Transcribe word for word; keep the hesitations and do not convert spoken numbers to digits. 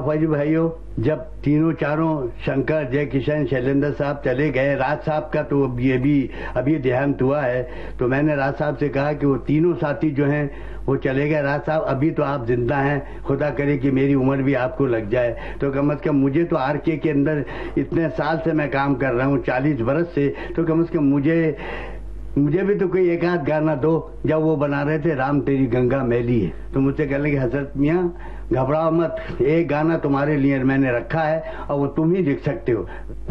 हाँ फौजी भाइयों, जब तीनों चारों शंकर, जय किशन, शैलेंद्र साहब चले गए, राज साहब का तो ये भी अभी देहांत हुआ है, तो मैंने राज साहब से कहा कि वो तीनों साथी जो हैं वो चले गए। राज साहब अभी तो आप जिंदा हैं, खुदा करे कि मेरी उम्र भी आपको लग जाए, तो कम से कम मुझे तो आरके के अंदर इतने साल से मैं काम कर रहा हूँ, चालीस बरस से, तो कम से कम मुझे मुझे भी तो कोई एक आध गाना दो। जब वो बना रहे थे राम तेरी गंगा मैली है, तो मुझसे कहने लगे हजरत मियाँ घबराओ मत, एक गाना तुम्हारे लिए मैंने रखा है और वो तुम ही लिख सकते हो।